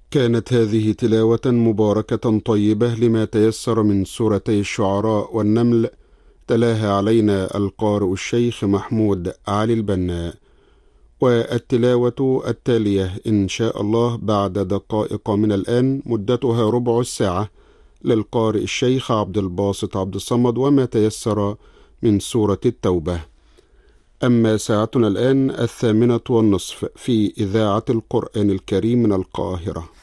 كانت هذه تلاوة مباركة طيبة لما تيسر من سورتي الشعراء والنمل، تلاها علينا القارئ الشيخ محمود علي البنا. والتلاوة التالية إن شاء الله بعد دقائق من الآن، مدتها ربع الساعة، للقارئ الشيخ عبد الباسط عبد الصمد وما تيسر من سورة التوبة. أما ساعتنا الآن 20:30 في إذاعة القرآن الكريم من القاهرة.